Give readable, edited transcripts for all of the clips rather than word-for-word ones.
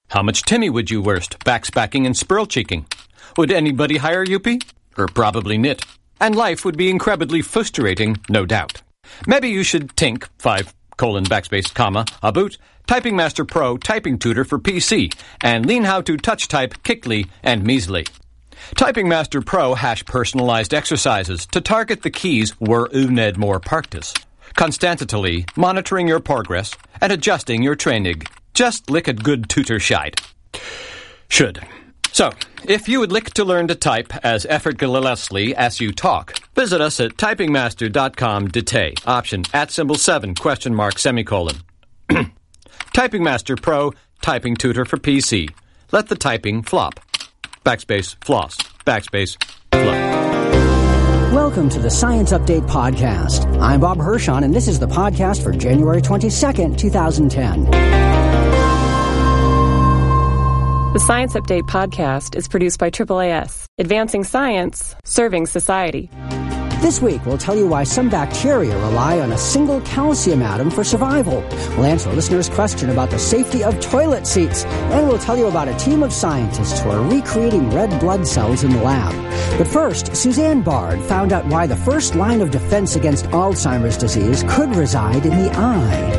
How much Timmy would you worst, backspacking and spurl-cheeking? Would anybody hire Youppi? Probably nit. And life would be incredibly frustrating, no doubt. Maybe you should tink, about Typing Master Pro Typing Tutor for PC, and learn how to touch type quickly and measly. Typing Master Pro has personalized exercises to target the keys where you need more practice, constantly monitoring your progress and adjusting your training, just like a good tutor should. So, if you would like to learn to type as effortlessly as you talk, visit us at typingmaster.com today. Option @7? Typing Master Pro Typing Tutor for PC. Let the typing flop. Backspace, floss. Backspace, flop. Welcome to the Science Update Podcast. I'm Bob Hirschon, and this is the podcast for January 22nd, 2010. The Science Update Podcast is produced by AAAS, advancing science, serving society. This week, we'll tell you why some bacteria rely on a single calcium atom for survival. We'll answer a listener's question about the safety of toilet seats. And we'll tell you about a team of scientists who are recreating red blood cells in the lab. But first, Suzanne Bard found out why the first line of defense against Alzheimer's disease could reside in the eye.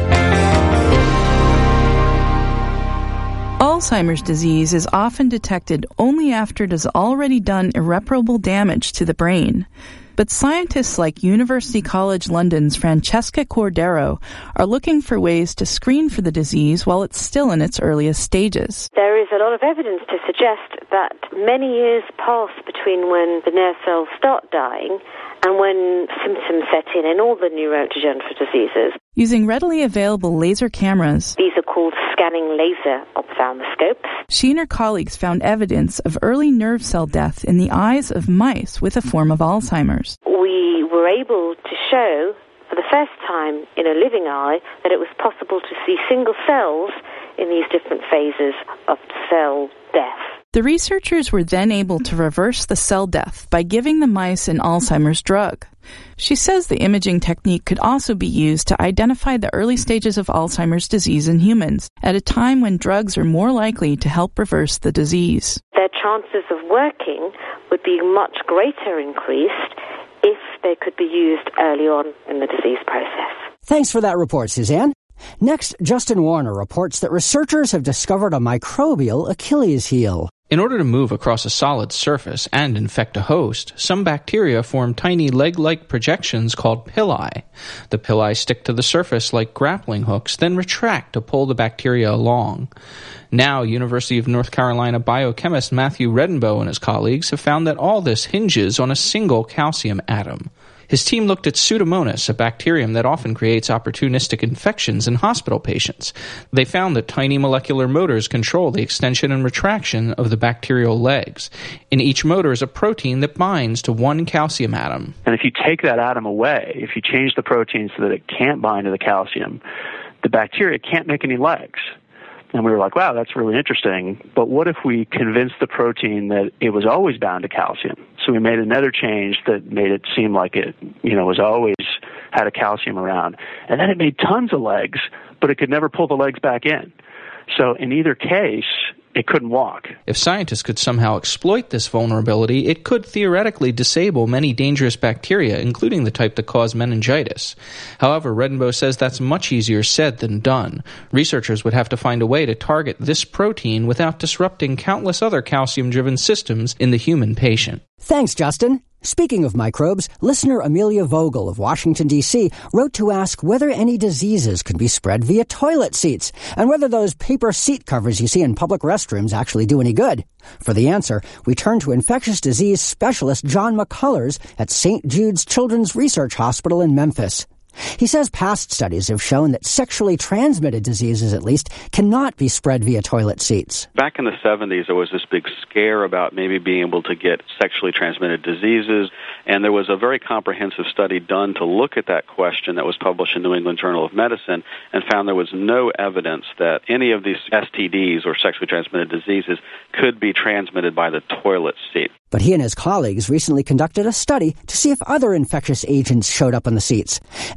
Alzheimer's disease is often detected only after it has already done irreparable damage to the brain. But scientists like University College London's Francesca Cordero are looking for ways to screen for the disease while it's still in its earliest stages. There is a lot of evidence to suggest that many years pass between when the nerve cells start dying and when symptoms set in all the neurodegenerative diseases. Using readily available laser cameras, these are called scanning laser ophthalmoscopes, she and her colleagues found evidence of early nerve cell death in the eyes of mice with a form of Alzheimer's. We were able to show for the first time in a living eye that it was possible to see single cells in these different phases of cell death. The researchers were then able to reverse the cell death by giving the mice an Alzheimer's drug. She says the imaging technique could also be used to identify the early stages of Alzheimer's disease in humans at a time when drugs are more likely to help reverse the disease. Their chances of working would be much greater increased if they could be used early on in the disease process. Thanks for that report, Suzanne. Next, Justin Warner reports that researchers have discovered a microbial Achilles heel. In order to move across a solid surface and infect a host, some bacteria form tiny leg-like projections called pili. The pili stick to the surface like grappling hooks, then retract to pull the bacteria along. Now, University of North Carolina biochemist Matthew Redenbaugh and his colleagues have found that all this hinges on a single calcium atom. His team looked at Pseudomonas, a bacterium that often creates opportunistic infections in hospital patients. They found that tiny molecular motors control the extension and retraction of the bacterial legs. In each motor is a protein that binds to one calcium atom. And if you take that atom away, if you change the protein so that it can't bind to the calcium, the bacteria can't make any legs. And we were like, wow, that's really interesting. But what if we convinced the protein that it was always bound to calcium? So we made another change that made it seem like it, was always had a calcium around. And then it made tons of legs, but it could never pull the legs back in. So in either case, it couldn't walk. If scientists could somehow exploit this vulnerability, it could theoretically disable many dangerous bacteria, including the type that cause meningitis. However, Redenbaugh says that's much easier said than done. Researchers would have to find a way to target this protein without disrupting countless other calcium-driven systems in the human patient. Thanks, Justin. Speaking of microbes, listener Amelia Vogel of Washington, D.C. wrote to ask whether any diseases could be spread via toilet seats and whether those paper seat covers you see in public restrooms actually do any good. For the answer, we turn to infectious disease specialist John McCullers at St. Jude's Children's Research Hospital in Memphis. He says past studies have shown that sexually transmitted diseases, at least, cannot be spread via toilet seats. Back in the 70s, there was this big scare about maybe being able to get sexually transmitted diseases, and there was a very comprehensive study done to look at that question that was published in New England Journal of Medicine and found there was no evidence that any of these STDs, or sexually transmitted diseases, could be transmitted by the toilet seat. But he and his colleagues recently conducted a study to see if other infectious agents showed up on the seats.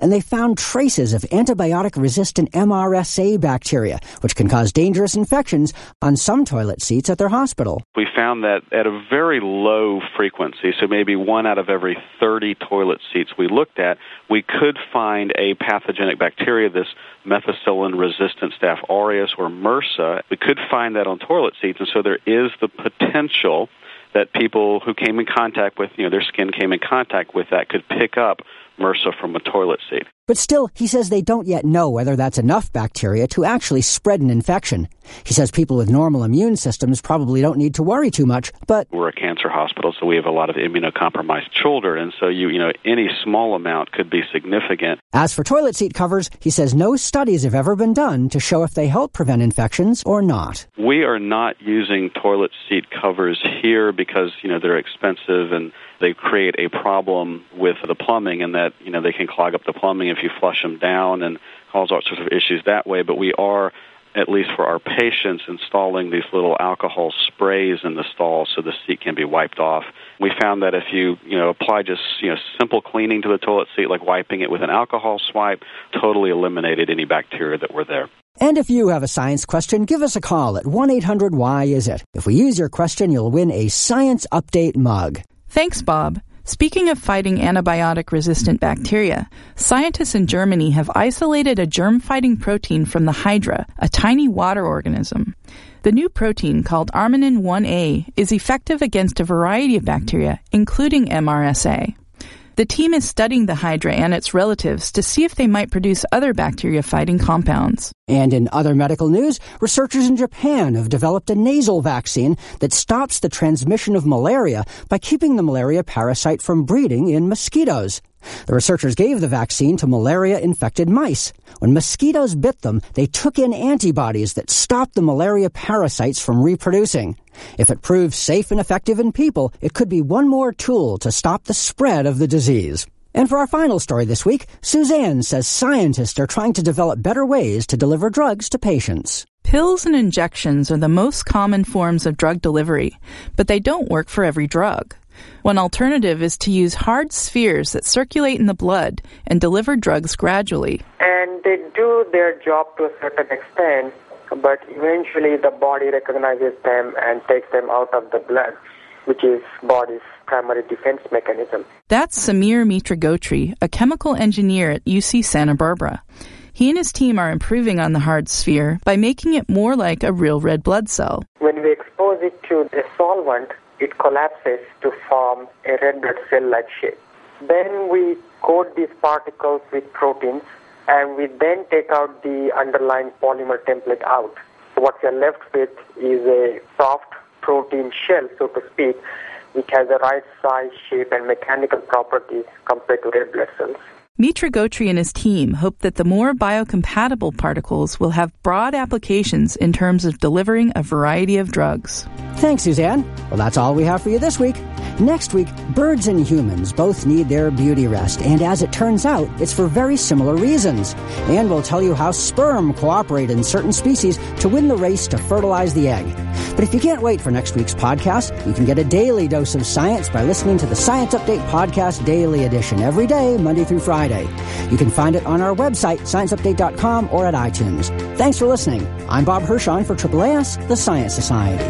and they found traces of antibiotic-resistant MRSA bacteria, which can cause dangerous infections on some toilet seats at their hospital. We found that at a very low frequency, so maybe 1 out of every 30 toilet seats we looked at, we could find a pathogenic bacteria, this methicillin-resistant Staph aureus or MRSA. We could find that on toilet seats, and so there is the potential that people who came in contact with, their skin came in contact with that could pick up MRSA from a toilet seat. But still, he says they don't yet know whether that's enough bacteria to actually spread an infection. He says people with normal immune systems probably don't need to worry too much, but we're a cancer hospital, so we have a lot of immunocompromised children, and so any small amount could be significant. As for toilet seat covers, he says no studies have ever been done to show if they help prevent infections or not. We are not using toilet seat covers here because, they're expensive and they create a problem with the plumbing, and that, they can clog up the plumbing if you flush them down and cause all sorts of issues that way. But we are, at least for our patients, installing these little alcohol sprays in the stall so the seat can be wiped off. We found that if you, apply just, simple cleaning to the toilet seat, like wiping it with an alcohol swipe, totally eliminated any bacteria that were there. And if you have a science question, give us a call at 1-800-WHY-IS-IT. If we use your question, you'll win a Science Update mug. Thanks, Bob. Speaking of fighting antibiotic-resistant bacteria, scientists in Germany have isolated a germ-fighting protein from the Hydra, a tiny water organism. The new protein, called Arminin 1A, is effective against a variety of bacteria, including MRSA. The team is studying the Hydra and its relatives to see if they might produce other bacteria-fighting compounds. And in other medical news, researchers in Japan have developed a nasal vaccine that stops the transmission of malaria by keeping the malaria parasite from breeding in mosquitoes. The researchers gave the vaccine to malaria-infected mice. When mosquitoes bit them, they took in antibodies that stopped the malaria parasites from reproducing. If it proves safe and effective in people, it could be one more tool to stop the spread of the disease. And for our final story this week, Suzanne says scientists are trying to develop better ways to deliver drugs to patients. Pills and injections are the most common forms of drug delivery, but they don't work for every drug. One alternative is to use hard spheres that circulate in the blood and deliver drugs gradually. And they do their job to a certain extent, but eventually the body recognizes them and takes them out of the blood, which is body's primary defense mechanism. That's Samir Mitra-Gotri, a chemical engineer at UC Santa Barbara. He and his team are improving on the hard sphere by making it more like a real red blood cell. When we expose it to a solvent, it collapses to form a red blood cell-like shape. Then we coat these particles with proteins, and we then take out the underlying polymer template out. So what we are left with is a soft protein shell, so to speak, which has the right size, shape, and mechanical properties compared to red blood cells. Mitra-Gotri and his team hope that the more biocompatible particles will have broad applications in terms of delivering a variety of drugs. Thanks, Suzanne. Well, that's all we have for you this week. Next week, birds and humans both need their beauty rest, and as it turns out, it's for very similar reasons. And we'll tell you how sperm cooperate in certain species to win the race to fertilize the egg. But if you can't wait for next week's podcast, you can get a daily dose of science by listening to the Science Update Podcast Daily Edition every day, Monday through Friday. You can find it on our website, scienceupdate.com, or at iTunes. Thanks for listening. I'm Bob Hirshon for AAAS, the Science Society.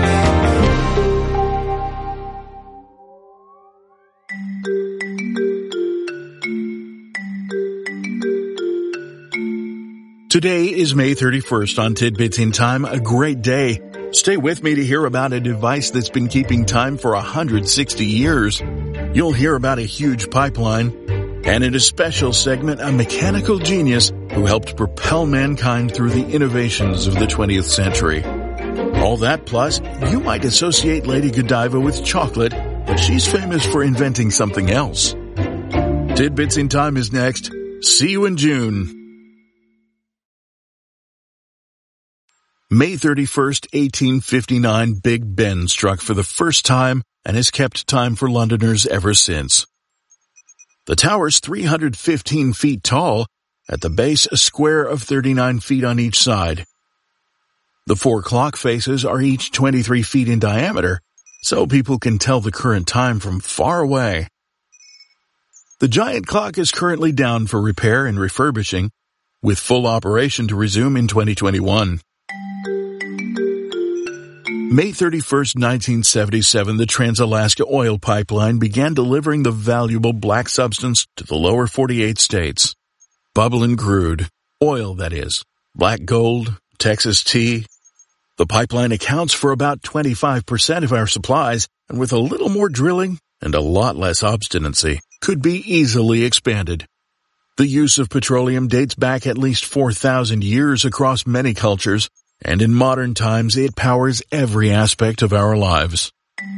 Today is May 31st on Tidbits in Time, a great day. Stay with me to hear about a device that's been keeping time for 160 years. You'll hear about a huge pipeline, and in a special segment, a mechanical genius who helped propel mankind through the innovations of the 20th century. All that plus, you might associate Lady Godiva with chocolate, but she's famous for inventing something else. Tidbits in Time is next. See you in June. May 31st, 1859, Big Ben struck for the first time and has kept time for Londoners ever since. The tower's 315 feet tall, at the base a square of 39 feet on each side. The 4 clock faces are each 23 feet in diameter, so people can tell the current time from far away. The giant clock is currently down for repair and refurbishing, with full operation to resume in 2021. May 31st, 1977, the Trans-Alaska Oil Pipeline began delivering the valuable black substance to the lower 48 states. Bubbling crude, oil that is, black gold, Texas tea. The pipeline accounts for about 25% of our supplies, and with a little more drilling and a lot less obstinacy, could be easily expanded. The use of petroleum dates back at least 4,000 years across many cultures, and in modern times it powers every aspect of our lives.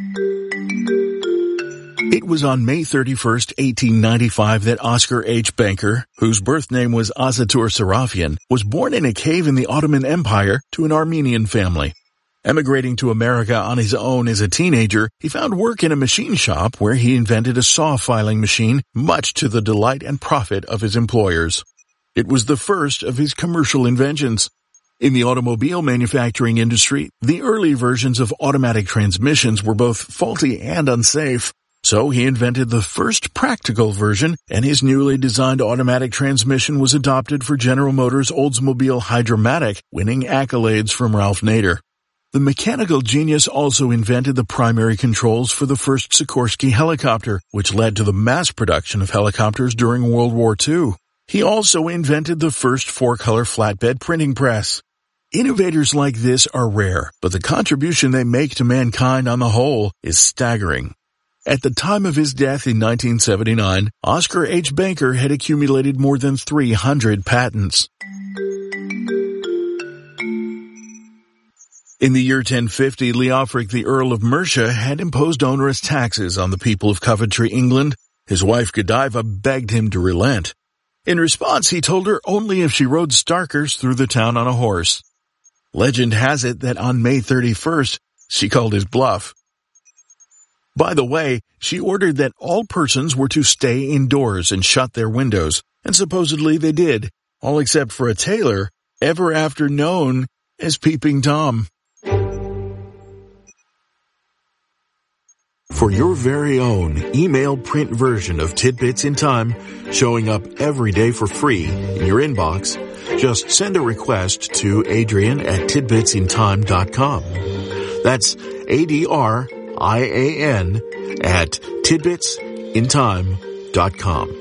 It was on May 31st, 1895 that Oscar H. Banker, whose birth name was Azatur Serafian, was born in a cave in the Ottoman Empire to an Armenian family. Emigrating to America on his own as a teenager, he found work in a machine shop where he invented a saw filing machine, much to the delight and profit of his employers. It was the first of his commercial inventions. In the automobile manufacturing industry, the early versions of automatic transmissions were both faulty and unsafe. So he invented the first practical version, and his newly designed automatic transmission was adopted for General Motors' Oldsmobile Hydra-Matic, winning accolades from Ralph Nader. The mechanical genius also invented the primary controls for the first Sikorsky helicopter, which led to the mass production of helicopters during World War II. He also invented the first 4-color flatbed printing press. Innovators like this are rare, but the contribution they make to mankind on the whole is staggering. At the time of his death in 1979, Oscar H. Banker had accumulated more than 300 patents. In the year 1050, Leofric, the Earl of Mercia, had imposed onerous taxes on the people of Coventry, England. His wife Godiva begged him to relent. In response, he told her only if she rode Starkers through the town on a horse. Legend has it that on May 31st, she called his bluff. By the way, she ordered that all persons were to stay indoors and shut their windows, and supposedly they did, all except for a tailor, ever after known as Peeping Tom. For your very own email print version of Tidbits in Time, showing up every day for free in your inbox, just send a request to Adrian@tidbitsintime.com. That's ADRIAN at tidbitsintime.com.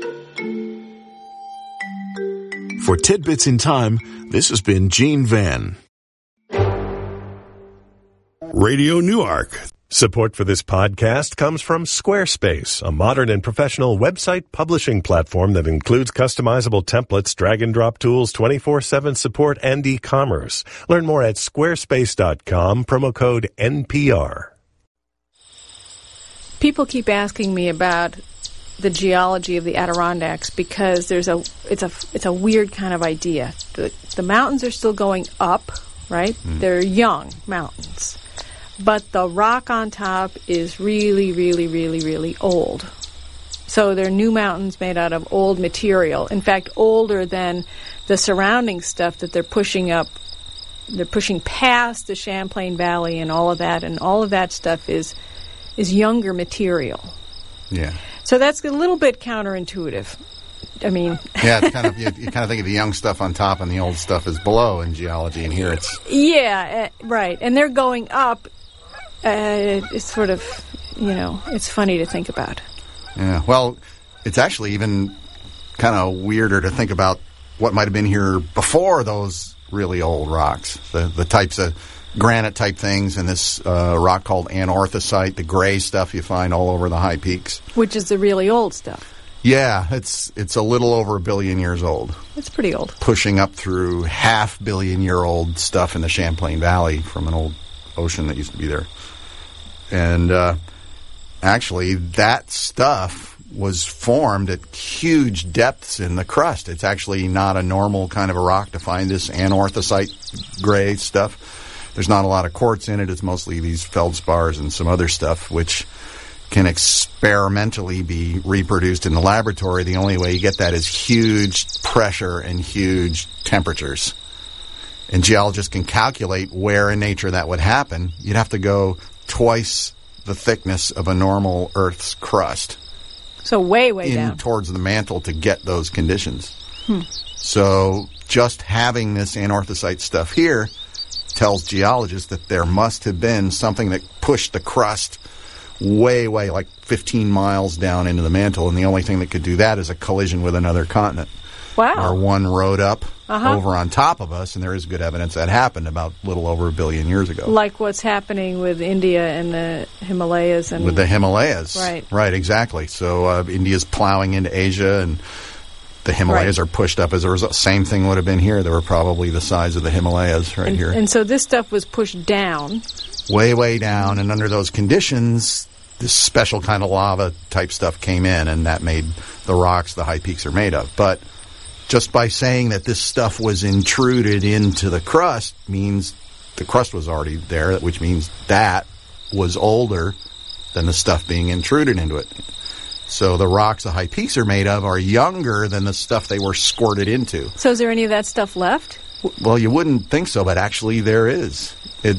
For Tidbits in Time, this has been Gene Van. Radio Newark. Support for this podcast comes from Squarespace, a modern and professional website publishing platform that includes customizable templates, drag-and-drop tools, 24/7 support, and e-commerce. Learn more at squarespace.com, promo code NPR. People keep asking me about the geology of the Adirondacks because it's a weird kind of idea. The mountains are still going up, right? They're young mountains. But the rock on top is really, really, really, really old. So they're new mountains made out of old material. In fact, older than the surrounding stuff that they're pushing up. They're pushing past the Champlain Valley and all of that. And all of that stuff is younger material. Yeah. So that's a little bit counterintuitive. I mean... yeah, it's kind of, you kind of think of the young stuff on top and the old stuff is below in geology. And here it's... yeah, right. And they're going up... it's sort of, it's funny to think about. Yeah, well, it's actually even kind of weirder to think about what might have been here before those really old rocks. The types of granite-type things and this rock called anorthosite, the gray stuff you find all over the high peaks. Which is the really old stuff. Yeah, it's a little over 1 billion years old. That's pretty old. Pushing up through 500 million year old stuff in the Champlain Valley from an old ocean that used to be there. And actually, that stuff was formed at huge depths in the crust. It's actually not a normal kind of a rock to find this anorthosite gray stuff. There's not a lot of quartz in it. It's mostly these feldspars and some other stuff, which can experimentally be reproduced in the laboratory. The only way you get that is huge pressure and huge temperatures. And geologists can calculate where in nature that would happen. You'd have to go twice the thickness of a normal Earth's crust. So way down. Towards the mantle to get those conditions. So just having this anorthosite stuff here tells geologists that there must have been something that pushed the crust way, like 15 miles down into the mantle, and the only thing that could do that is a collision with another continent. Wow. Or one rode up over on top of us, and there is good evidence that happened about a little over 1 billion years ago. Like what's happening with India and the Himalayas. With the Himalayas. Right, exactly. So India's plowing into Asia, and the Himalayas are pushed up as a result. Same thing would have been here. They were probably the size of the Himalayas here. And so this stuff was pushed down. Way down, and under those conditions, this special kind of lava type stuff came in, and that made the rocks the high peaks are made of. But just by saying that this stuff was intruded into the crust means the crust was already there, which means that was older than the stuff being intruded into it. So the rocks the high peaks are made of are younger than the stuff they were squirted into. So is there any of that stuff left? Well, you wouldn't think so, but actually there is.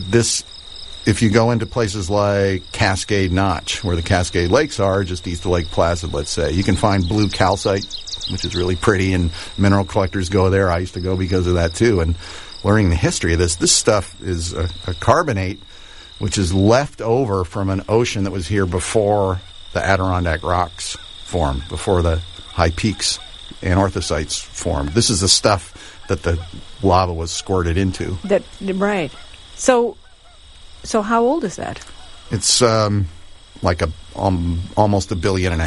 If you go into places like Cascade Notch, where the Cascade Lakes are, just east of Lake Placid, let's say, you can find blue calcite, which is really pretty, and mineral collectors go there. I used to go because of that, too. And learning the history of this stuff is a carbonate, which is left over from an ocean that was here before the Adirondack rocks formed, before the high peaks anorthosites formed. This is the stuff that the lava was squirted into. Right. So how old is that? It's like almost 1.5 billion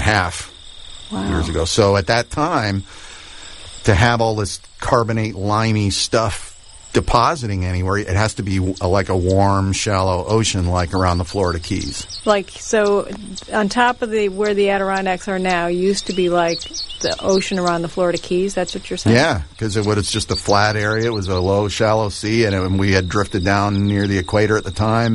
years ago. So at that time, to have all this carbonate, limey stuff depositing anywhere, it has to be like a warm, shallow ocean, like around the Florida Keys. So on top of where the Adirondacks are now, used to be like the ocean around the Florida Keys. That's what you're saying? Yeah, because it's just a flat area. It was a low, shallow sea, and we had drifted down near the equator at the time.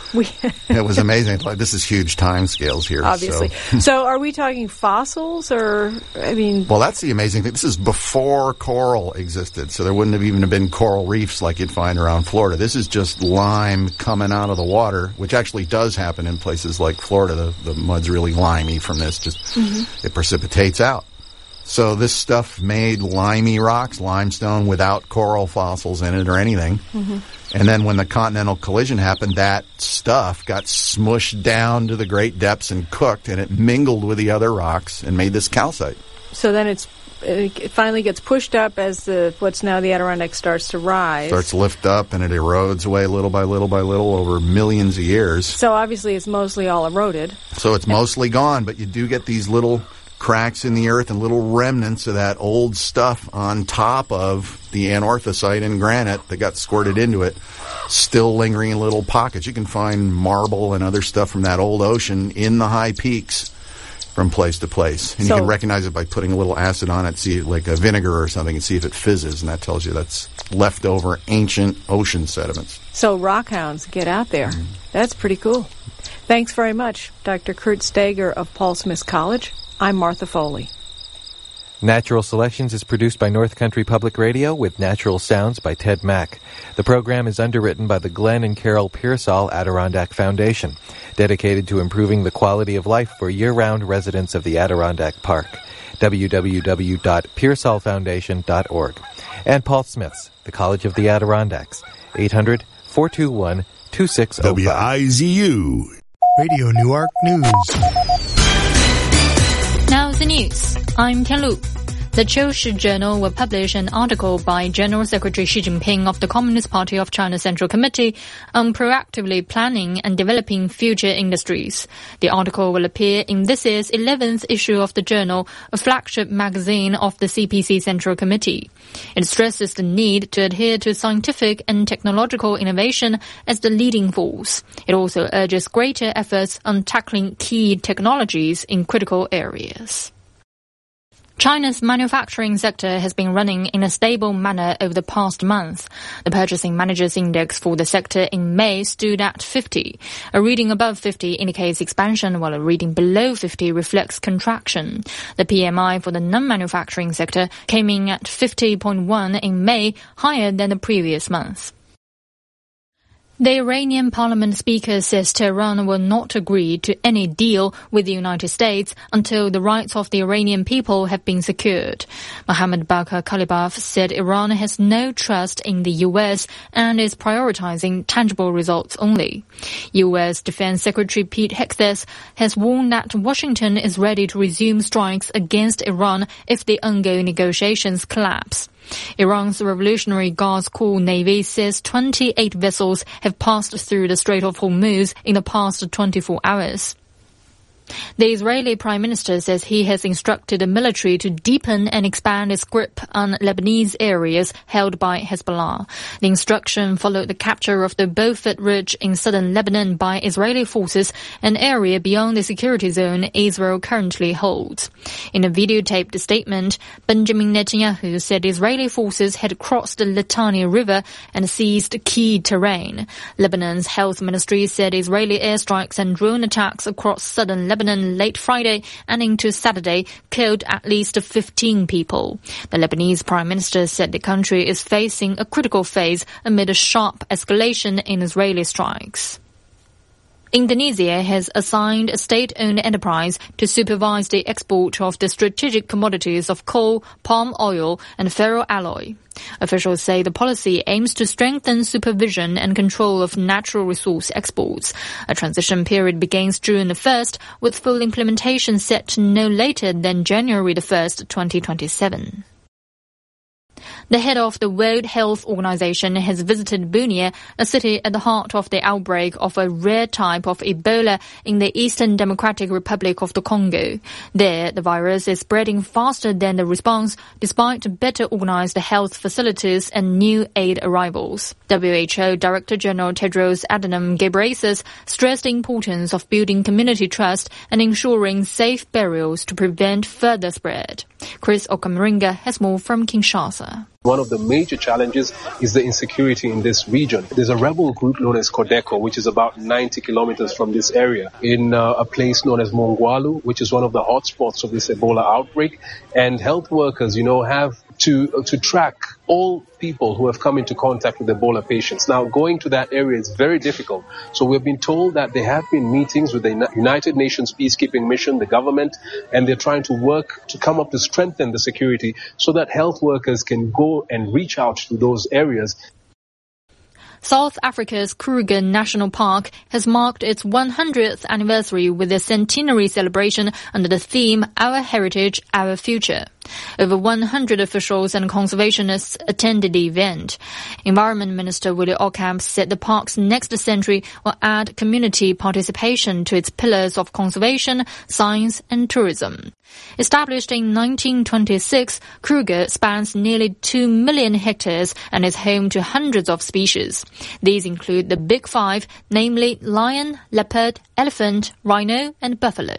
It was amazing. This is huge time scales here. Obviously. So are we talking fossils or, Well, that's the amazing thing. This is before coral existed, so there wouldn't have even been coral reefs like you'd find around Florida. This is just lime coming out of the water, which actually does happen in places like Florida. The mud's really limey from this. It precipitates out. So this stuff made limey rocks, limestone, without coral fossils in it or anything. And then when the continental collision happened, that stuff got smushed down to the great depths and cooked, and it mingled with the other rocks and made this calcite. So then it finally gets pushed up as what's now the Adirondack starts to rise. Starts to lift up, and it erodes away little by little by little over millions of years. So obviously it's mostly all eroded. So it's mostly gone, but you do get these little cracks in the earth and little remnants of that old stuff on top of the anorthosite and granite that got squirted into it, still lingering in little pockets. You can find marble and other stuff from that old ocean in the high peaks from place to place. And you can recognize it by putting a little acid on it, see it like a vinegar or something, and see if it fizzes, and that tells you that's leftover ancient ocean sediments. So rockhounds, get out there. That's pretty cool. Thanks very much, Dr. Kurt Steger of Paul Smith College. I'm Martha Foley. Natural Selections is produced by North Country Public Radio with natural sounds by Ted Mack. The program is underwritten by the Glenn and Carol Pearsall Adirondack Foundation, dedicated to improving the quality of life for year-round residents of the Adirondack Park. www.pearsallfoundation.org. And Paul Smith's, the College of the Adirondacks, 800-421-2605. WIZU Radio Newark News. Now the news. I'm Tianlu. The Qiushi Journal will publish an article by General Secretary Xi Jinping of the Communist Party of China Central Committee on proactively planning and developing future industries. The article will appear in this year's 11th issue of the journal, a flagship magazine of the CPC Central Committee. It stresses the need to adhere to scientific and technological innovation as the leading force. It also urges greater efforts on tackling key technologies in critical areas. China's manufacturing sector has been running in a stable manner over the past month. The Purchasing Managers' Index for the sector in May stood at 50. A reading above 50 indicates expansion, while a reading below 50 reflects contraction. The PMI for the non-manufacturing sector came in at 50.1 in May, higher than the previous month. The Iranian parliament speaker says Tehran will not agree to any deal with the United States until the rights of the Iranian people have been secured. Mohammad Bagher Kalibaf said Iran has no trust in the U.S. and is prioritizing tangible results only. U.S. Defense Secretary Pete Hegseth has warned that Washington is ready to resume strikes against Iran if the ongoing negotiations collapse. Iran's Revolutionary Guards Corps Navy says 28 vessels have passed through the Strait of Hormuz in the past 24 hours. The Israeli Prime Minister says he has instructed the military to deepen and expand its grip on Lebanese areas held by Hezbollah. The instruction followed the capture of the Beaufort Ridge in southern Lebanon by Israeli forces, an area beyond the security zone Israel currently holds. In a videotaped statement, Benjamin Netanyahu said Israeli forces had crossed the Litani River and seized key terrain. Lebanon's health ministry said Israeli airstrikes and drone attacks across southern Lebanon late Friday and into Saturday killed at least 15 people. The Lebanese Prime Minister said the country is facing a critical phase amid a sharp escalation in Israeli strikes. Indonesia has assigned a state-owned enterprise to supervise the export of the strategic commodities of coal, palm oil, and ferroalloy. Officials say the policy aims to strengthen supervision and control of natural resource exports. A transition period begins June the 1st, with full implementation set no later than January the 1st, 2027. The head of the World Health Organization has visited Bunia, a city at the heart of the outbreak of a rare type of Ebola in the Eastern Democratic Republic of the Congo. There, the virus is spreading faster than the response, despite better organized health facilities and new aid arrivals. WHO Director General Tedros Adhanom Ghebreyesus stressed the importance of building community trust and ensuring safe burials to prevent further spread. Chris Okamaringa has more from Kinshasa. One of the major challenges is the insecurity in this region. There's a rebel group known as Codeco, which is about 90 kilometers from this area, in a place known as Mongwalu, which is one of the hotspots of this Ebola outbreak. And health workers, have to track all people who have come into contact with Ebola patients. Now, going to that area is very difficult. So we've been told that there have been meetings with the United Nations peacekeeping mission, the government, and they're trying to work to come up to strengthen the security so that health workers can go and reach out to those areas. South Africa's Kruger National Park has marked its 100th anniversary with a centenary celebration under the theme Our Heritage, Our Future. Over 100 officials and conservationists attended the event. Environment Minister Willie Ocamp said the park's next century will add community participation to its pillars of conservation, science and tourism. Established in 1926, Kruger spans nearly 2 million hectares and is home to hundreds of species. These include the Big Five, namely lion, leopard, elephant, rhino and buffalo.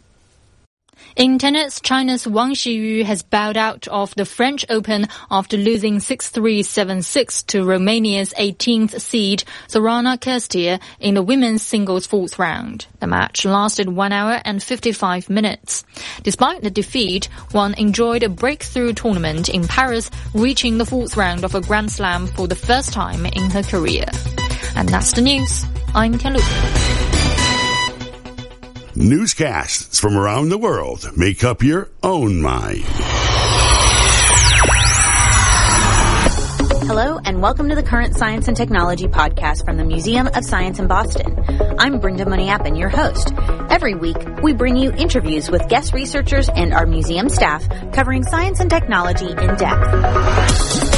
In tennis, China's Wang Xiyu has bowed out of the French Open after losing 6-3, 7-6 to Romania's 18th seed, Zorana Kirstia, in the women's singles fourth round. The match lasted 1 hour and 55 minutes. Despite the defeat, Wang enjoyed a breakthrough tournament in Paris, reaching the fourth round of a Grand Slam for the first time in her career. And that's the news. I'm Tianlu. Newscasts from around the world make up your own mind. Hello, and welcome to the Current Science and Technology podcast from the Museum of Science in Boston. I'm Brenda Muniappan, your host. Every week, we bring you interviews with guest researchers and our museum staff covering science and technology in depth.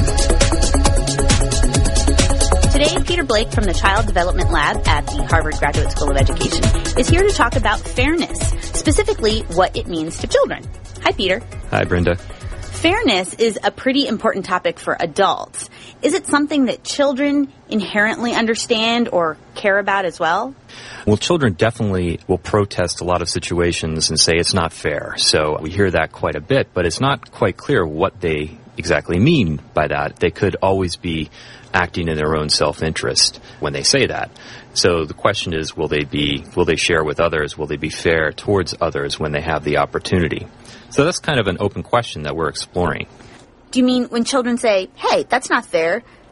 Today, Peter Blake from the Child Development Lab at the Harvard Graduate School of Education is here to talk about fairness, specifically what it means to children. Hi, Peter. Hi, Brenda. Fairness is a pretty important topic for adults. Is it something that children inherently understand or care about as well? Well, children definitely will protest a lot of situations and say it's not fair. So we hear that quite a bit, but it's not quite clear what they exactly mean by that. They could always be acting in their own self-interest when they say that. So the question is, will they share with others? Will they be fair towards others when they have the opportunity? So that's kind of an open question that we're exploring. Do you mean when children say, hey, that's not fair,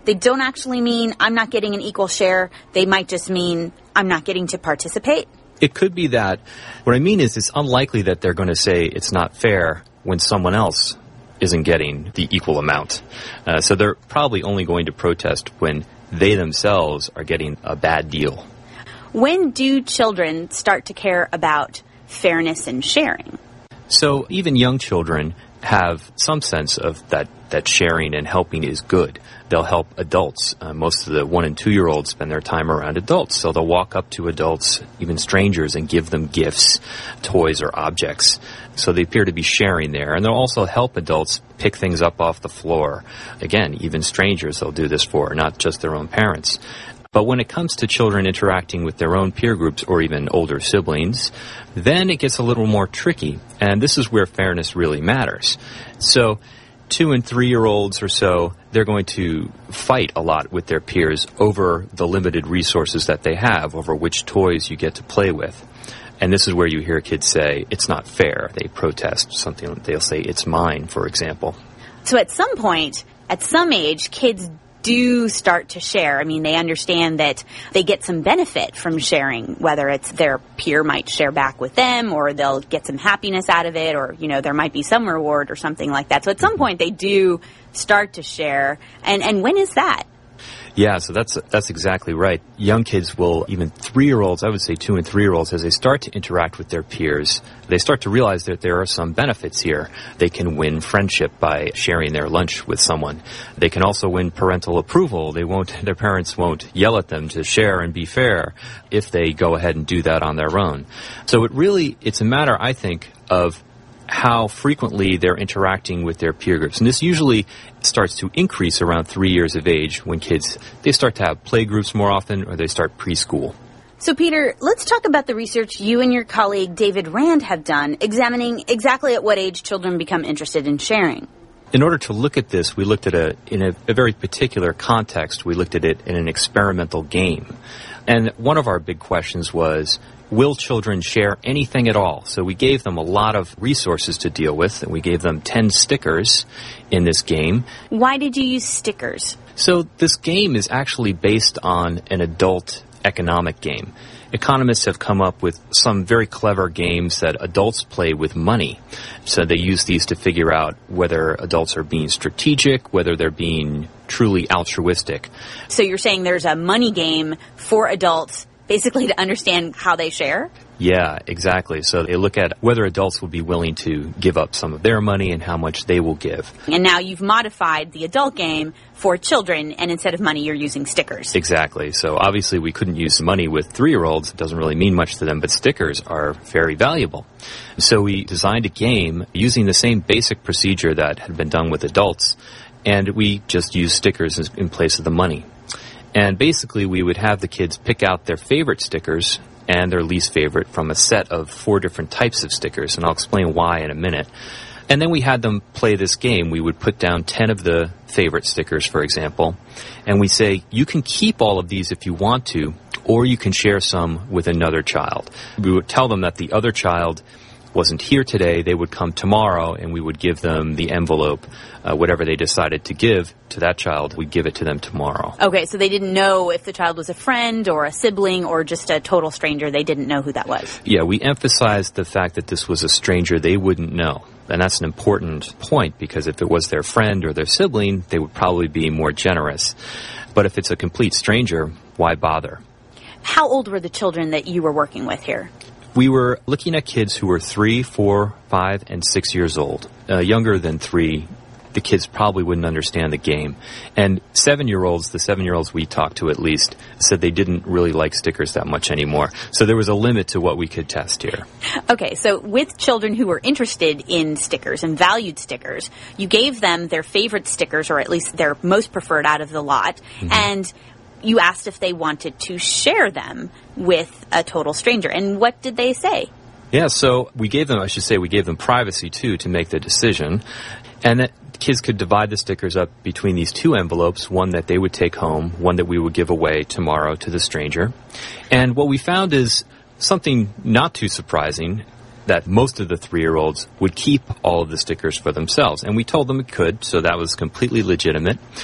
They don't actually mean I'm not getting an equal share. They might just mean I'm not getting to participate. It could be that. What I mean is it's unlikely that they're going to say it's not fair when someone else isn't getting the equal amount. So they're probably only going to protest when they themselves are getting a bad deal. When do children start to care about fairness and sharing? So even young children have some sense of that sharing and helping is good. They'll help adults. Most of the 1- and 2-year-olds spend their time around adults. So they'll walk up to adults, even strangers, and give them gifts, toys, or objects. So they appear to be sharing there. And they'll also help adults pick things up off the floor. Again, even strangers they'll do this for, not just their own parents. But when it comes to children interacting with their own peer groups or even older siblings, then it gets a little more tricky. And this is where fairness really matters. So 2- and 3-year-olds or so, they're going to fight a lot with their peers over the limited resources that they have, over which toys you get to play with. And this is where you hear kids say, it's not fair. They protest something. They'll say, it's mine, for example. So at some point, at some age, kids do start to share. I mean, they understand that they get some benefit from sharing, whether it's their peer might share back with them or they'll get some happiness out of it or, there might be some reward or something like that. So at some point they do start to share. And when is that? Yeah, so that's exactly right. Young kids will, even 3-year-olds, I would say 2- and 3-year-olds, as they start to interact with their peers, they start to realize that there are some benefits here. They can win friendship by sharing their lunch with someone. They can also win parental approval. Their parents won't yell at them to share and be fair if they go ahead and do that on their own. So it's a matter, I think, of how frequently they're interacting with their peer groups. And this usually starts to increase around 3 years of age when they start to have play groups more often or they start preschool. So, Peter, let's talk about the research you and your colleague David Rand have done, examining exactly at what age children become interested in sharing. In order to look at this, we looked at in a very particular context. We looked at it in an experimental game. And one of our big questions was, will children share anything at all? So we gave them a lot of resources to deal with, and we gave them 10 stickers in this game. Why did you use stickers? So this game is actually based on an adult economic game. Economists have come up with some very clever games that adults play with money. So they use these to figure out whether adults are being strategic, whether they're being truly altruistic. So you're saying there's a money game for adults basically to understand how they share? Yeah, exactly. So they look at whether adults will be willing to give up some of their money and how much they will give. And now you've modified the adult game for children, and instead of money, you're using stickers. Exactly. So obviously we couldn't use money with 3-year-olds. It doesn't really mean much to them, but stickers are very valuable. So we designed a game using the same basic procedure that had been done with adults, and we just used stickers in place of the money. And basically, we would have the kids pick out their favorite stickers and their least favorite from a set of 4 different types of stickers, and I'll explain why in a minute. And then we had them play this game. We would put down 10 of the favorite stickers, for example, and we say, you can keep all of these if you want to, or you can share some with another child. We would tell them that the other child wasn't here today, they would come tomorrow, and we would give them the envelope. Whatever they decided to give to that child, we'd give it to them tomorrow. Okay, so they didn't know if the child was a friend or a sibling or just a total stranger. They didn't know who that was. Yeah, we emphasized the fact that this was a stranger they wouldn't know. And that's an important point, because if it was their friend or their sibling, they would probably be more generous. But if it's a complete stranger, why bother? How old were the children that you were working with here? We were looking at kids who were 3, 4, 5, and 6 years old. Younger than 3, the kids probably wouldn't understand the game. And 7-year-olds, the 7-year-olds we talked to at least, said they didn't really like stickers that much anymore. So there was a limit to what we could test here. Okay, so with children who were interested in stickers and valued stickers, you gave them their favorite stickers, or at least their most preferred out of the lot, and you asked if they wanted to share them with a total stranger. And what did they say? Yeah, so we gave them privacy, too, to make the decision. And that kids could divide the stickers up between these 2 envelopes, one that they would take home, one that we would give away tomorrow to the stranger. And what we found is something not too surprising, that most of the 3-year-olds would keep all of the stickers for themselves. And we told them it could, so that was completely legitimate.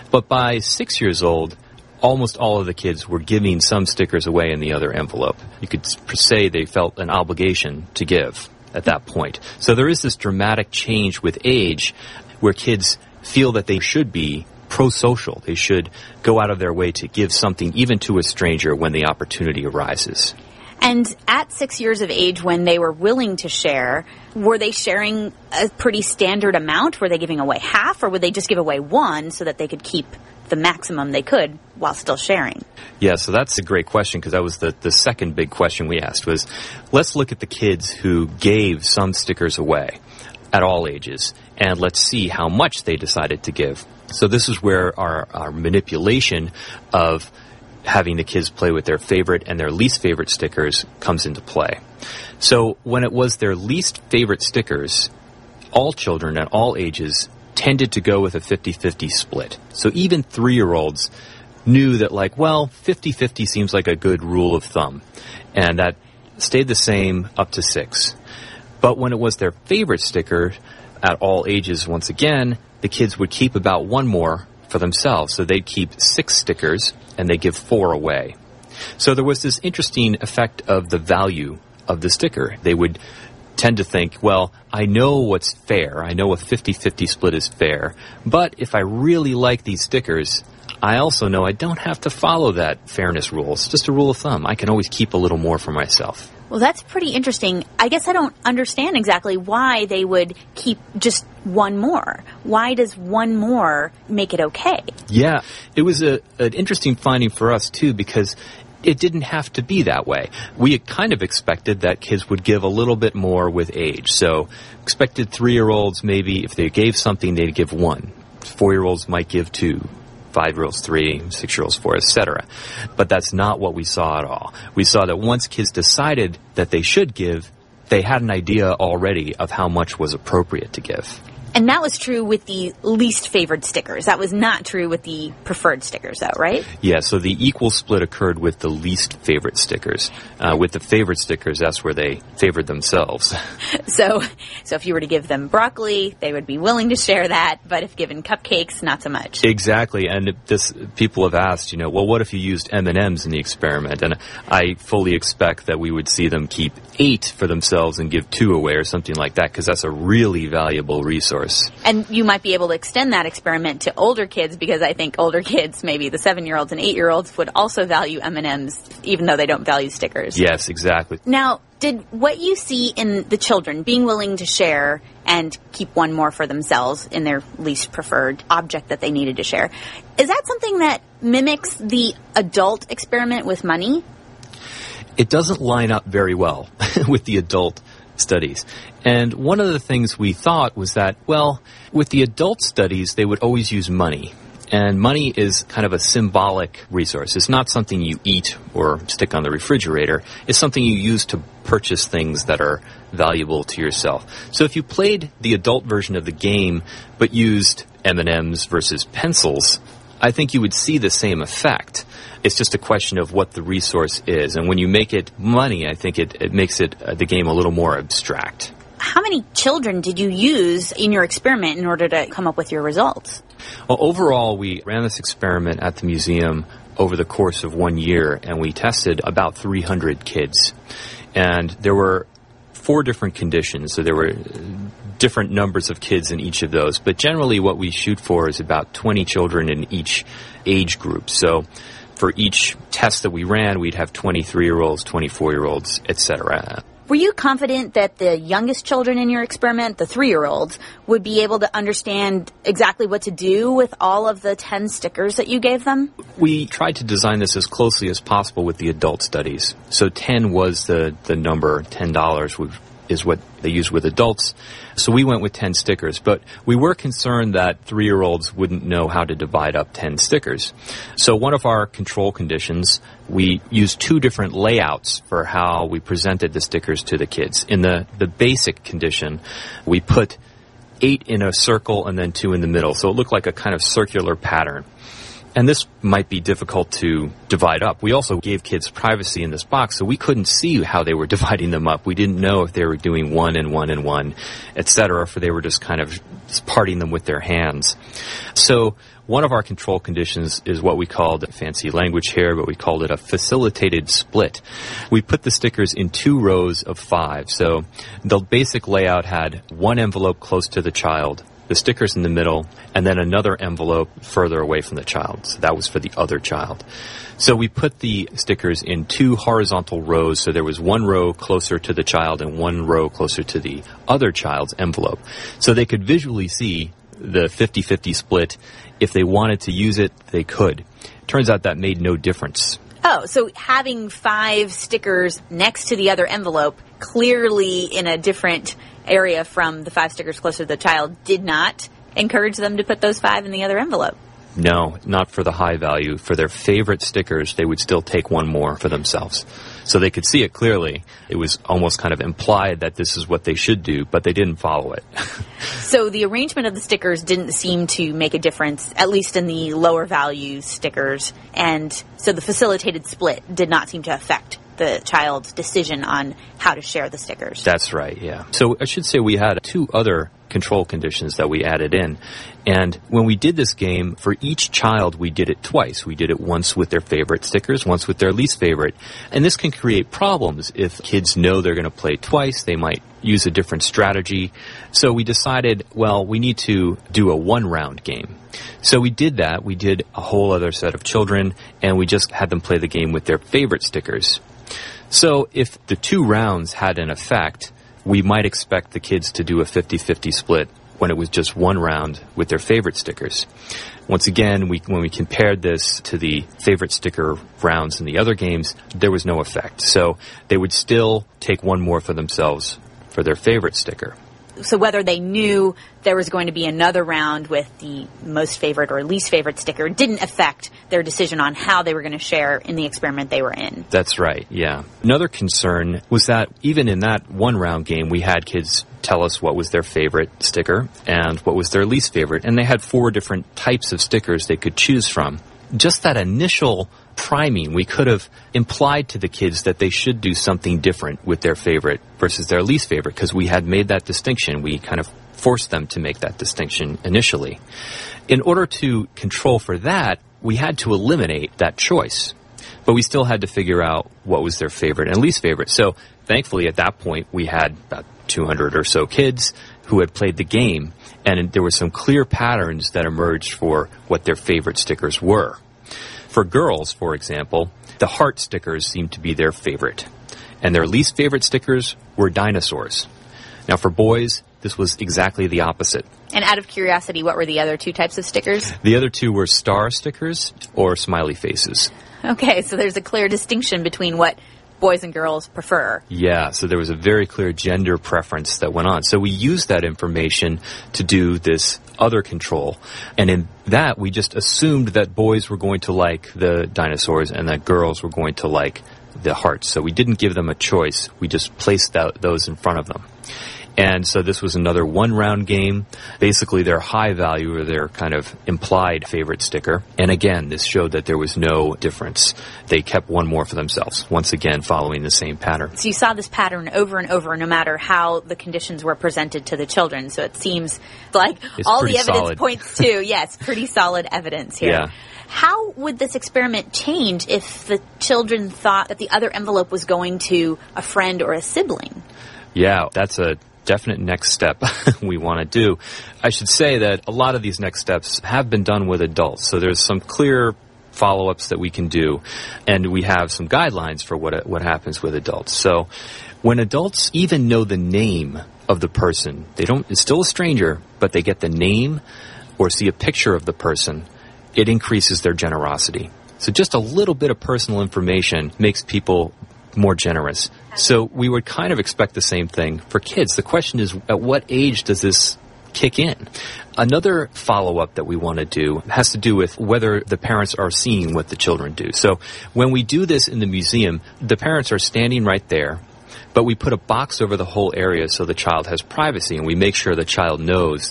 But by 6 years old, almost all of the kids were giving some stickers away in the other envelope. You could say they felt an obligation to give at that point. So there is this dramatic change with age where kids feel that they should be pro-social. They should go out of their way to give something even to a stranger when the opportunity arises. And at 6 years of age, when they were willing to share, were they sharing a pretty standard amount? Were they giving away half, or would they just give away one so that they could keep the maximum they could while still sharing? Yeah, so that's a great question, because that was the second big question we asked was, let's look at the kids who gave some stickers away at all ages, and let's see how much they decided to give. So this is where our manipulation of having the kids play with their favorite and their least favorite stickers comes into play. So when it was their least favorite stickers, all children at all ages tended to go with a 50-50 split. So even 3-year-olds knew that, like, well, 50-50 seems like a good rule of thumb. And that stayed the same up to 6. But when it was their favorite sticker at all ages, once again, the kids would keep about one more for themselves. So they'd keep 6 stickers and they give 4 away. So there was this interesting effect of the value of the sticker. They would tend to think, well, I know what's fair. I know a 50-50 split is fair. But if I really like these stickers, I also know I don't have to follow that fairness rule. It's just a rule of thumb. I can always keep a little more for myself. Well, that's pretty interesting. I guess I don't understand exactly why they would keep just one more. Why does one more make it okay? Yeah, it was an interesting finding for us, too, because it didn't have to be that way. We had kind of expected that kids would give a little bit more with age. So expected 3-year-olds, maybe if they gave something, they'd give 1. 4-year-olds might give 2. 5-year-olds 3, 6-year-olds 4, etc. But that's not what we saw at all. We saw that once kids decided that they should give, they had an idea already of how much was appropriate to give. And that was true with the least favored stickers. That was not true with the preferred stickers, though, right? Yeah, so the equal split occurred with the least favorite stickers. With the favorite stickers, that's where they favored themselves. So if you were to give them broccoli, they would be willing to share that, but if given cupcakes, not so much. Exactly, and people have asked, well, what if you used M&Ms in the experiment? And I fully expect that we would see them keep 8 for themselves and give 2 away or something like that, because that's a really valuable resource. And you might be able to extend that experiment to older kids, because I think older kids, maybe the 7-year-olds and 8-year-olds, would also value M&Ms, even though they don't value stickers. Yes, exactly. Now, did what you see in the children being willing to share and keep one more for themselves in their least preferred object that they needed to share, is that something that mimics the adult experiment with money? It doesn't line up very well with the adult studies. And one of the things we thought was that, well, with the adult studies, they would always use money. And money is kind of a symbolic resource. It's not something you eat or stick on the refrigerator. It's something you use to purchase things that are valuable to yourself. So if you played the adult version of the game but used M&Ms versus pencils, I think you would see the same effect. It's just a question of what the resource is. And when you make it money, I think it makes the game a little more abstract. How many children did you use in your experiment in order to come up with your results? Well, overall, we ran this experiment at the museum over the course of 1 year, and we tested about 300 kids. And there were 4 different conditions, so there were different numbers of kids in each of those. But generally what we shoot for is about 20 children in each age group. So for each test that we ran, we'd have 23-year-olds, 24-year-olds, etc. Were you confident that the youngest children in your experiment, the 3-year-olds, would be able to understand exactly what to do with all of the 10 stickers that you gave them? We tried to design this as closely as possible with the adult studies. So 10 was the number, $10 is what they use with adults. So we went with 10 stickers, but we were concerned that 3-year-olds wouldn't know how to divide up 10 stickers. So one of our control conditions, we used 2 different layouts for how we presented the stickers to the kids. In the basic condition, we put 8 in a circle and then 2 in the middle. So it looked like a kind of circular pattern. And this might be difficult to divide up. We also gave kids privacy in this box, so we couldn't see how they were dividing them up. We didn't know if they were doing 1 and 1 and 1, etc., if they were just kind of parting them with their hands. So one of our control conditions is what we called, fancy language here, but we called it a facilitated split. We put the stickers in 2 rows of 5. So the basic layout had one envelope close to the child, the stickers in the middle, and then another envelope further away from the child. So that was for the other child. So we put the stickers in 2 horizontal rows, so there was 1 row closer to the child and 1 row closer to the other child's envelope. So they could visually see the 50-50 split. If they wanted to use it, they could. Turns out that made no difference. Oh, so having 5 stickers next to the other envelope, clearly in a different area from the 5 stickers closer to the child, did not encourage them to put those 5 in the other envelope. No, not for the high value. For their favorite stickers, they would still take 1 more for themselves. So they could see it clearly. It was almost kind of implied that this is what they should do, but they didn't follow it. So the arrangement of the stickers didn't seem to make a difference, at least in the lower value stickers. And so the facilitated split did not seem to affect the child's decision on how to share the stickers. That's right, yeah. So I should say we had 2 other control conditions that we added in. And when we did this game, for each child, we did it twice. We did it once with their favorite stickers, once with their least favorite. And this can create problems. If kids know they're going to play twice, they might use a different strategy. So we decided, well, we need to do a 1-round game. So we did that. We did a whole other set of children, and we just had them play the game with their favorite stickers. So if the 2 rounds had an effect, we might expect the kids to do a 50-50 split when it was just 1 round with their favorite stickers. Once again, when we compared this to the favorite sticker rounds in the other games, there was no effect. So they would still take 1 more for themselves for their favorite sticker. So whether they knew there was going to be another round with the most favorite or least favorite sticker didn't affect their decision on how they were going to share in the experiment they were in. That's right, yeah. Another concern was that even in that 1-round game, we had kids tell us what was their favorite sticker and what was their least favorite, and they had 4 different types of stickers they could choose from. Just that initial priming, we could have implied to the kids that they should do something different with their favorite versus their least favorite, because we had made that distinction. We kind of forced them to make that distinction initially. In order to control for that, we had to eliminate that choice. But we still had to figure out what was their favorite and least favorite. So thankfully at that point we had about 200 or so kids who had played the game, and there were some clear patterns that emerged for what their favorite stickers were. For girls, for example, the heart stickers seemed to be their favorite, and their least favorite stickers were dinosaurs. Now for boys, this was exactly the opposite. And out of curiosity, what were the other 2 types of stickers? The other 2 were star stickers or smiley faces. Okay, so there's a clear distinction between what boys and girls prefer. Yeah, so there was a very clear gender preference that went on. So we used that information to do this other control. And in that, we just assumed that boys were going to like the dinosaurs and that girls were going to like the hearts. So we didn't give them a choice. We just placed those in front of them. And so this was another 1-round game. Basically, their high value or their kind of implied favorite sticker. And again, this showed that there was no difference. They kept 1 more for themselves, once again following the same pattern. So you saw this pattern over and over, no matter how the conditions were presented to the children. So it seems like all the evidence points to, yes, pretty solid evidence here. Yeah. How would this experiment change if the children thought that the other envelope was going to a friend or a sibling? Yeah, that's a definite next step we want to do. I should say that a lot of these next steps have been done with adults, so there's some clear follow-ups that we can do, and we have some guidelines for what happens with adults. So when adults even know the name of the person, it's still a stranger, but they get the name or see a picture of the person, it increases their generosity. So just a little bit of personal information makes people more generous. So we would kind of expect the same thing for kids. The question is, at what age does this kick in? Another follow-up that we want to do has to do with whether the parents are seeing what the children do. So when we do this in the museum, the parents are standing right there, but we put a box over the whole area so the child has privacy, and we make sure the child knows that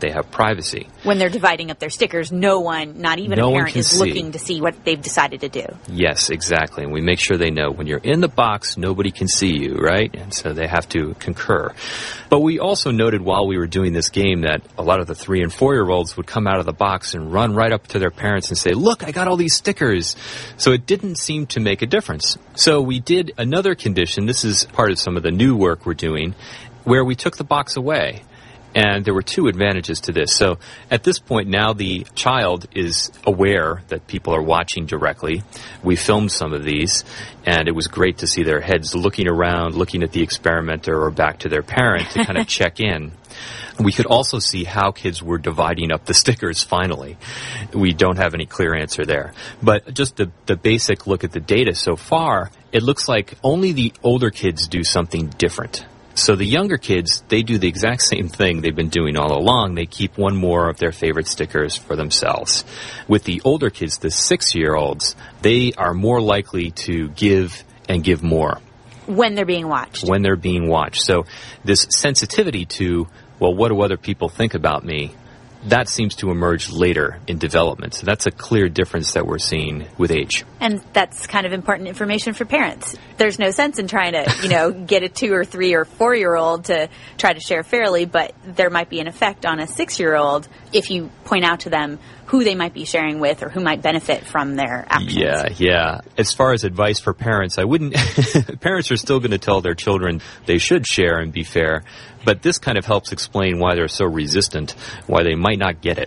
they have privacy. When they're dividing up their stickers, no one, not even a parent, is looking to see what they've decided to do. Yes, exactly. And we make sure they know when you're in the box, nobody can see you, right? And so they have to concur. But we also noted while we were doing this game that a lot of the 3- and 4-year-olds would come out of the box and run right up to their parents and say, look, I got all these stickers. So it didn't seem to make a difference. So we did another condition. This is part of some of the new work we're doing, where we took the box away. And there were 2 advantages to this. So at this point now the child is aware that people are watching directly. We filmed some of these, and it was great to see their heads looking around, looking at the experimenter or back to their parent to kind of check in. We could also see how kids were dividing up the stickers finally. We don't have any clear answer there. But just the basic look at the data so far, it looks like only the older kids do something different. So the younger kids, they do the exact same thing they've been doing all along. They keep one more of their favorite stickers for themselves. With the older kids, the 6-year-olds, they are more likely to give and give more. When they're being watched. When they're being watched. So this sensitivity to, well, what do other people think about me? That seems to emerge later in development. So that's a clear difference that we're seeing with age. And that's kind of important information for parents. There's no sense in trying to, get a 2 or 3 or 4-year-old to try to share fairly, but there might be an effect on a 6-year-old if you point out to them who they might be sharing with or who might benefit from their actions. Yeah. As far as advice for parents, I wouldn't... Parents are still going to tell their children they should share and be fair, but this kind of helps explain why they're so resistant, why they might not get it.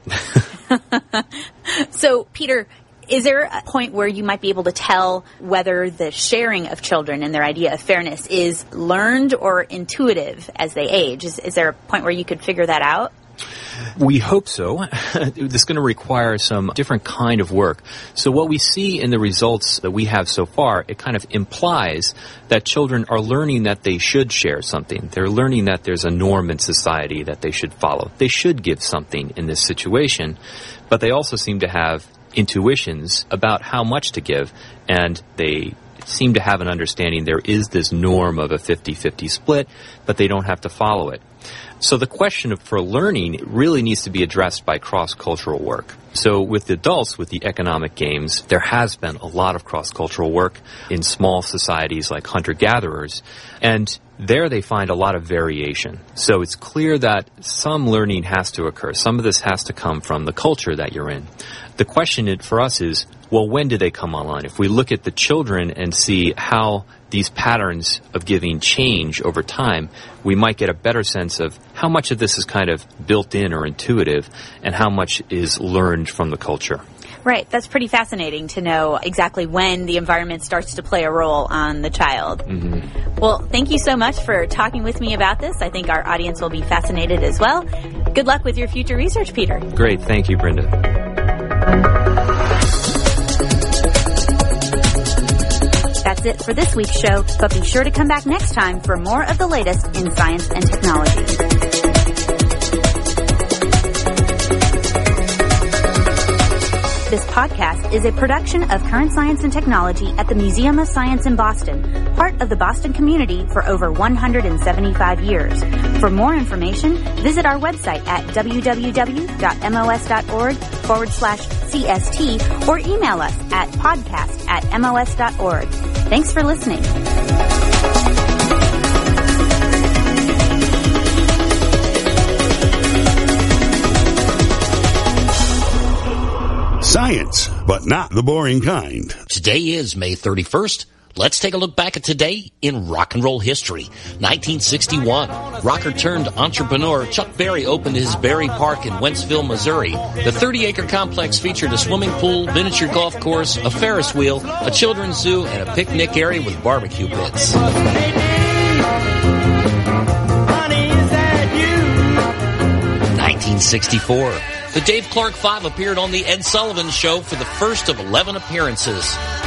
So, Peter, is there a point where you might be able to tell whether the sharing of children and their idea of fairness is learned or intuitive as they age? Is there a point where you could figure that out? We hope so. This is going to require some different kind of work. So what we see in the results that we have so far, it kind of implies that children are learning that they should share something. They're learning that there's a norm in society that they should follow. They should give something in this situation, but they also seem to have intuitions about how much to give, and they seem to have an understanding there is this norm of a 50-50 split, but they don't have to follow it. So the question for learning really needs to be addressed by cross-cultural work. So with adults, with the economic games, there has been a lot of cross-cultural work in small societies like hunter-gatherers, and there they find a lot of variation. So it's clear that some learning has to occur. Some of this has to come from the culture that you're in. The question for us is, well, when do they come online? If we look at the children and see how these patterns of giving change over time, we might get a better sense of how much of this is kind of built in or intuitive and how much is learned from the culture. Right. That's pretty fascinating to know exactly when the environment starts to play a role on the child. Mm-hmm. Well, thank you so much for talking with me about this. I think our audience will be fascinated as well. Good luck with your future research, Peter. Great. Thank you, Brenda. That's it for this week's show, but be sure to come back next time for more of the latest in science and technology. This podcast is a production of Current Science and Technology at the Museum of Science in Boston, part of the Boston community for over 175 years. For more information, visit our website at www.mos.org/CST or email us at podcast@mos.org. Thanks for listening. Science, but not the boring kind. Today is May 31st. Let's take a look back at today in rock and roll history. 1961, rocker turned entrepreneur Chuck Berry opened his Berry Park in Wentzville, Missouri. The 30-acre complex featured a swimming pool, miniature golf course, a Ferris wheel, a children's zoo, and a picnic area with barbecue pits. 1964. The Dave Clark Five appeared on The Ed Sullivan Show for the first of 11 appearances.